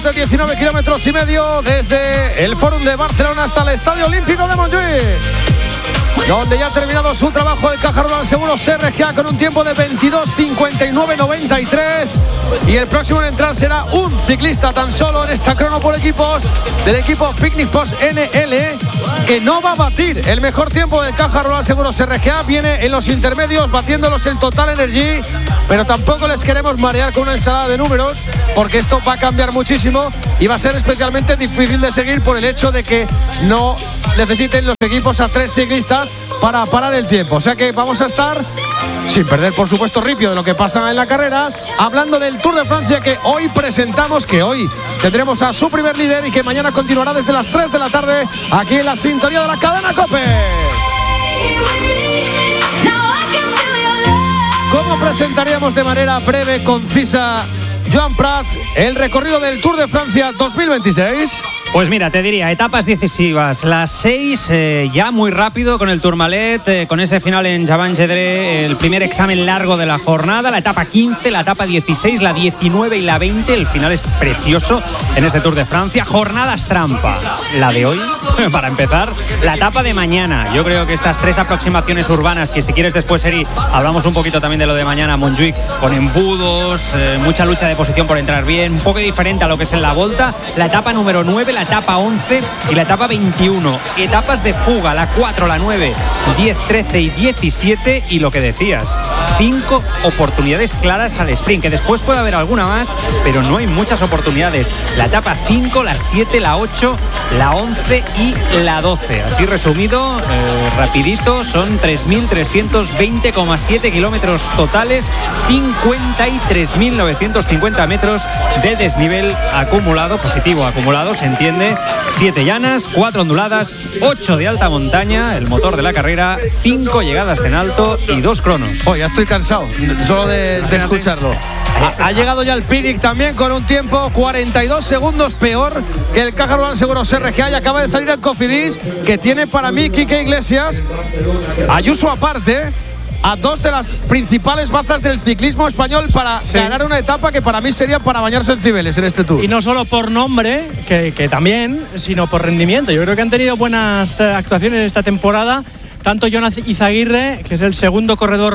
De 19 kilómetros y medio desde el Fórum de Barcelona hasta el Estadio Olímpico de Montjuïc, donde ya ha terminado su trabajo el Caja Rural Seguros RGA con un tiempo de 22:59.93, y el próximo en entrar será un ciclista tan solo en esta crono por equipos del equipo Picnic Post NL, que no va a batir el mejor tiempo del Caja Rural Seguros RGA. Viene en los intermedios batiéndolos el Total Energy, pero tampoco les queremos marear con una ensalada de números, porque esto va a cambiar muchísimo y va a ser especialmente difícil de seguir por el hecho de que no necesiten los equipos a 3 ciclistas para parar el tiempo. O sea que vamos a estar, sin perder por supuesto ripio de lo que pasa en la carrera, hablando del Tour de Francia que hoy presentamos, que hoy tendremos a su primer líder y que mañana continuará desde las 3 de la tarde aquí en la sintonía de la cadena COPE. ¿Cómo presentaríamos de manera breve, concisa, Joan Prats, el recorrido del Tour de Francia 2026? Pues mira, te diría, etapas decisivas. Las 6, ya muy rápido con el Tourmalet, con ese final en Chaban-Gedré, el primer examen largo de la jornada. La etapa 15, la etapa 16, la 19 y la 20. El final es precioso en este Tour de Francia. Jornadas trampa. La de hoy, para empezar. La etapa de mañana. Yo creo que estas 3 aproximaciones urbanas, que si quieres después, Eri, hablamos un poquito también de lo de mañana, Montjuïc, con embudos, mucha lucha de posición por entrar bien, un poco diferente a lo que es en la Volta. La etapa número 9, la etapa 11 y la etapa 21. Etapas de fuga, la 4, la 9, 10, 13 y 17. Y lo que decías, 5 oportunidades claras al sprint, que después puede haber alguna más, pero no hay muchas oportunidades. La etapa 5, la 7, la 8, la 11 y la 12. Así resumido, rapidito, son 3.320,7 kilómetros totales, 53.950 metros de desnivel acumulado, positivo acumulado, se entiende. 7 llanas, 4 onduladas, 8 de alta montaña, el motor de la carrera, 5 llegadas en alto y 2 cronos. Oh, ya estoy cansado solo de escucharlo. Ha llegado ya el Pinic también con un tiempo 42 segundos peor que el Caja Rural Seguros RGA, y acaba de salir el Cofidis, que tiene para mí Quique Iglesias, Ayuso aparte, a 2 de las principales bazas del ciclismo español para ganar una etapa que para mí sería para bañarse en Cibeles en este Tour. Y no solo por nombre, que también, sino por rendimiento. Yo creo que han tenido buenas actuaciones esta temporada. Tanto Jonas Izaguirre, que es el segundo corredor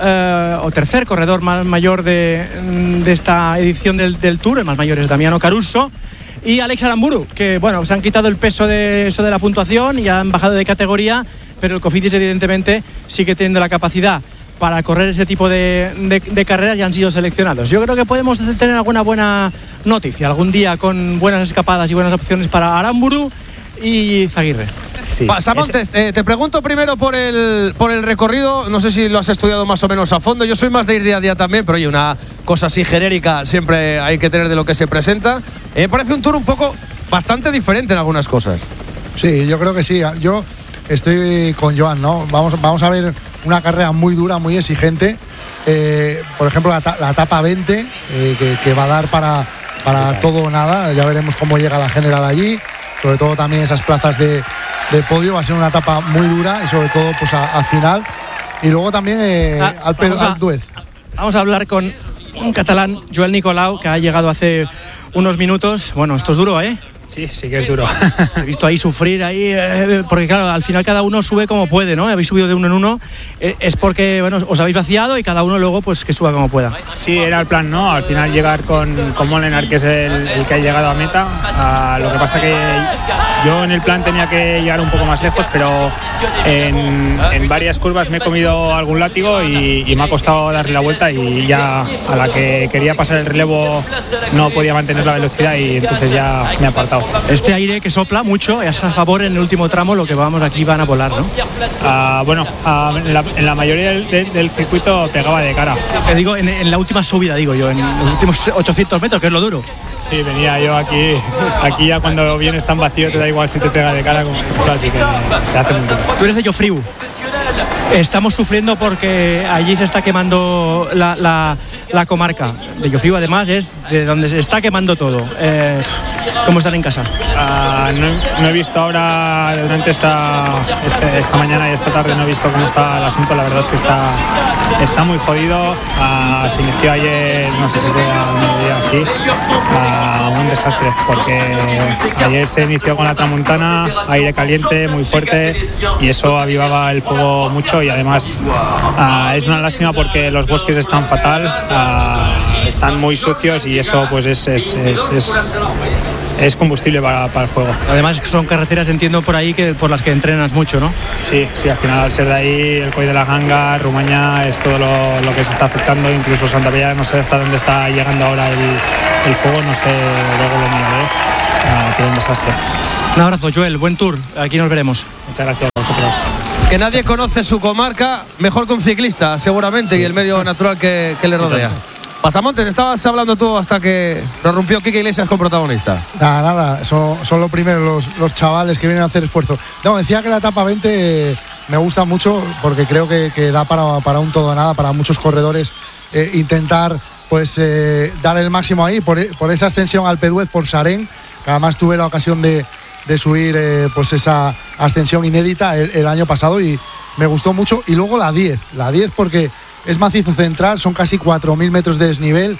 o tercer corredor más mayor de esta edición del Tour, el más mayor es Damiano Caruso, y Alex Aramburu, que bueno, se han quitado el peso de eso de la puntuación y han bajado de categoría, pero el Cofidis evidentemente sigue teniendo la capacidad para correr este tipo de carreras y han sido seleccionados. Yo creo que podemos tener alguna buena noticia algún día con buenas escapadas y buenas opciones para Aramburu y Izaguirre. Sí. Pasamontes, te pregunto primero por el recorrido. No sé si lo has estudiado más o menos a fondo. Yo soy más de ir día a día también, pero oye, una cosa así genérica siempre hay que tener de lo que se presenta. Me parece un Tour un poco bastante diferente en algunas cosas. Sí, yo creo que sí. Yo estoy con Joan, ¿no? Vamos a ver una carrera muy dura, muy exigente. Por ejemplo, la etapa 20, que va a dar para todo o nada. Ya veremos cómo llega la general allí. Sobre todo también esas plazas de podio. Va a ser una etapa muy dura y sobre todo pues al final. Y lugo también al Duez. Vamos a hablar con un catalán, Joel Nicolau, que ha llegado hace unos minutos. Bueno, esto es duro, ¿eh? Sí, sí que es duro. He visto ahí sufrir, porque claro, al final cada uno sube como puede, ¿no? Habéis subido de uno en uno, es porque, bueno, os habéis vaciado y cada uno luego pues que suba como pueda. Sí, era el plan, ¿no? Al final llegar con Molenaar, que es el que ha llegado a meta. Lo que pasa que yo en el plan tenía que llegar un poco más lejos, pero en varias curvas me he comido algún látigo y me ha costado darle la vuelta, y ya a la que quería pasar el relevo no podía mantener la velocidad y entonces ya me he apartado. Este aire que sopla mucho es a favor en el último tramo, lo que vamos aquí van a volar, ¿no? En la mayoría del circuito pegaba de cara. Te digo, en la última subida, digo yo, en los últimos 800 metros, que es lo duro. Sí, venía yo aquí ya cuando vienes tan vacío te da igual si te pega de cara, así que se hace muy duro. Tú eres de Llofriu. Estamos sufriendo porque allí se está quemando la comarca. De Llofriu además es de donde se está quemando todo. cómo están en casa. No he visto ahora durante esta mañana y esta tarde, no he visto cómo está el asunto. La verdad es que está muy jodido. Se inició ayer, no sé si fue a mediodía así, un desastre, porque ayer se inició con la tramontana, aire caliente muy fuerte, y eso avivaba el fuego mucho. Y además es una lástima porque los bosques están fatal, están muy sucios, y eso pues es combustible para el fuego. Además son carreteras, entiendo, por ahí por las que entrenas mucho, ¿no? Sí, al final, al ser de ahí, el Coll de la Ganga, Rumaña, es todo lo que se está afectando. Incluso Santa Bella, no sé hasta dónde está llegando ahora el fuego, no sé, luego lo miraré, pero un desastre. Un abrazo, Joel, buen tour, aquí nos veremos. Muchas gracias a vosotros. Que nadie conoce su comarca mejor que un ciclista, seguramente, sí, y el medio natural que le rodea. Pasamontes, estabas hablando tú hasta que nos rompió Quique Iglesias con protagonista. Nada, son lo primero los chavales que vienen a hacer esfuerzo. No, decía que la etapa 20 me gusta mucho porque creo que da para un todo o nada, para muchos corredores intentar pues dar el máximo ahí, por esa ascensión al Peduez, por Sarén, que además tuve la ocasión de subir pues esa ascensión inédita el año pasado y me gustó mucho. Y luego la 10 porque es macizo central, son casi 4.000 metros de desnivel,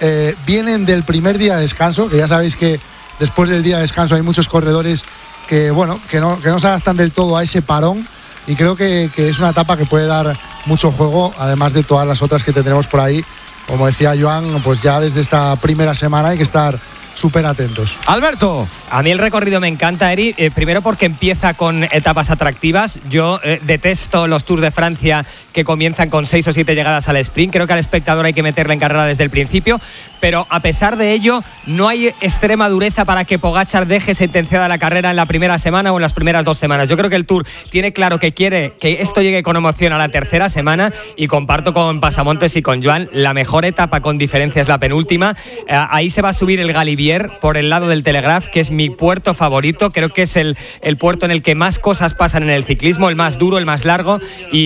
vienen del primer día de descanso, que ya sabéis que después del día de descanso hay muchos corredores que no se adaptan del todo a ese parón, y creo que es una etapa que puede dar mucho juego, además de todas las otras que tendremos por ahí. Como decía Joan, pues ya desde esta primera semana hay que estar súper atentos. Alberto. A mí el recorrido me encanta, Eri, primero porque empieza con etapas atractivas. Yo detesto los Tours de Francia que comienzan con 6 o 7 llegadas al sprint. Creo que al espectador hay que meterle en carrera desde el principio, pero a pesar de ello no hay extrema dureza para que Pogačar deje sentenciada la carrera en la primera semana o en las primeras 2 semanas. Yo creo que el Tour tiene claro que quiere que esto llegue con emoción a la tercera semana, y comparto con Pasamontes y con Joan, la mejor etapa con diferencia es la penúltima. Ahí se va a subir el Galibier por el lado del Telegraph, que es mi puerto favorito. Creo que es el puerto en el que más cosas pasan en el ciclismo, el más duro, el más largo,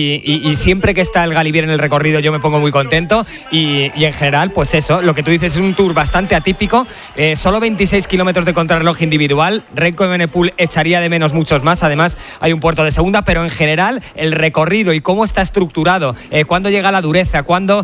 y siempre que está el Galibier en el recorrido yo me pongo muy contento, y en general pues eso, lo que tú dices, es un Tour bastante atípico, solo 26 kilómetros de contrarreloj individual. Renko Evenepoel echaría de menos muchos más, además hay un puerto de segunda, pero en general el recorrido y cómo está estructurado, cuándo llega la dureza, cuándo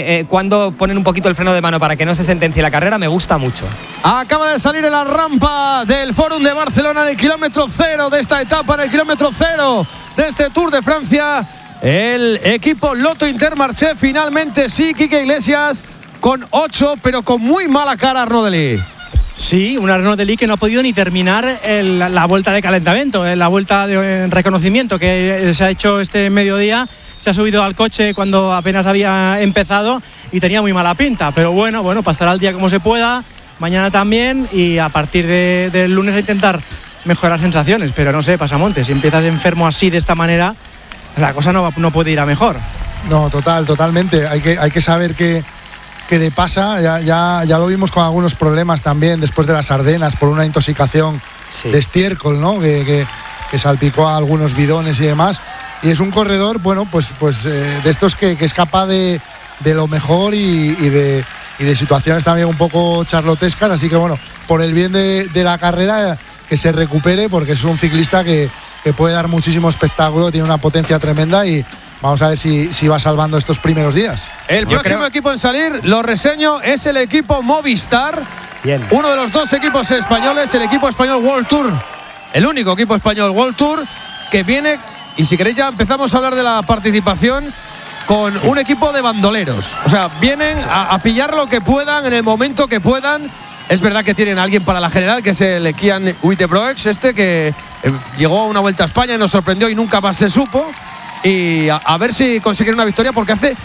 ponen un poquito el freno de mano para que no se sentencie la carrera, me gusta mucho. Acaba de salir en la rampa del Fórum de Barcelona en el kilómetro 0 de esta etapa, en el kilómetro 0 de este Tour de Francia, el equipo Lotto Intermarché. Finalmente sí, Quique Iglesias con 8, pero con muy mala cara Arnaud Delis. Sí, un Arnaud Delis que no ha podido ni terminar la vuelta de calentamiento, la vuelta de reconocimiento que se ha hecho este mediodía. Se ha subido al coche cuando apenas había empezado y tenía muy mala pinta, pero bueno, pasará el día como se pueda, mañana también, y a partir del lunes a intentar mejorar sensaciones. Pero no sé, Pasamontes, si empiezas enfermo así de esta manera, la cosa no puede ir a mejor. No, totalmente. Hay que saber qué le pasa. Ya lo vimos con algunos problemas también después de las Ardenas por una intoxicación de estiércol, ¿no? Que salpicó a algunos bidones y demás. Y es un corredor, bueno, pues de estos que es capaz de lo mejor y de situaciones también un poco charlotescas. Así que bueno, por el bien de la carrera, que se recupere, porque es un ciclista que puede dar muchísimo espectáculo, tiene una potencia tremenda, y vamos a ver si va salvando estos primeros días. El próximo equipo en salir, lo reseño, es el equipo Movistar. Bien. Uno de los 2 equipos españoles, el equipo español World Tour. El único equipo español World Tour que viene, y si queréis ya empezamos a hablar de la participación, con un equipo de bandoleros. O sea, vienen a pillar lo que puedan en el momento que puedan. Es verdad que tienen a alguien para la general, que es el Kian Uijtdebroeks, que llegó a una Vuelta a España y nos sorprendió y nunca más se supo. Y a ver si consiguen una victoria, porque hace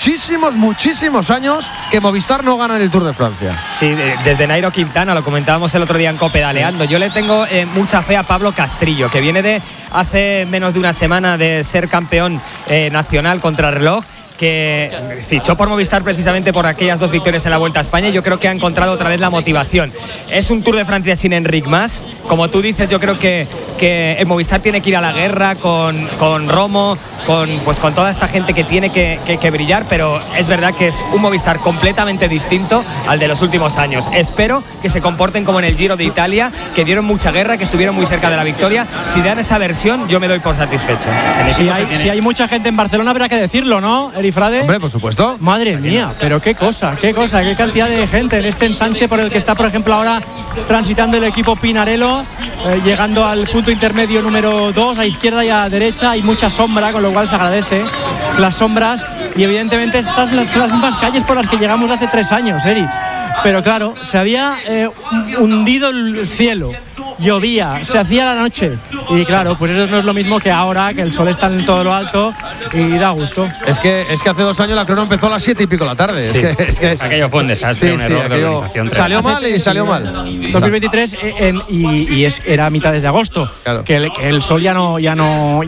muchísimos años que Movistar no gana en el Tour de Francia. Sí, desde Nairo Quintana, lo comentábamos el otro día en Copedaleando. Yo le tengo mucha fe a Pablo Castrillo, que viene de hace menos de una semana de ser campeón nacional contrarreloj, que fichó por Movistar precisamente por aquellas 2 victorias en la Vuelta a España, y yo creo que ha encontrado otra vez la motivación. Es un Tour de Francia sin Enric Mas, como tú dices. Yo creo que que el Movistar tiene que ir a la guerra con Romo, con toda esta gente que tiene que brillar, pero es verdad que es un Movistar completamente distinto al de los últimos años. Espero que se comporten como en el Giro de Italia, que dieron mucha guerra, que estuvieron muy cerca de la victoria. Si dan esa versión, yo me doy por satisfecho. Si hay mucha gente en Barcelona, habrá que decirlo, ¿no, Erifrade? Hombre, por supuesto. Madre mía, pero qué cantidad de gente en este ensanche por el que está, por ejemplo, ahora transitando el equipo Pinarello, llegando al punto intermedio número 2, a izquierda y a derecha. Hay mucha sombra, con lo cual se agradece las sombras, y evidentemente estas son las mismas calles por las que llegamos hace 3 años, Eri. Pero claro, se había hundido el cielo, llovía, se hacía la noche, y claro, pues eso no es lo mismo que ahora, que el sol está en todo lo alto y da gusto. Es que hace 2 años la crono empezó a las 7 y pico de la tarde. Sí, es que aquello fue un desastre, un error de organización. Salió mal y salió mal. 2023 era mitades de agosto, claro. que el sol ya no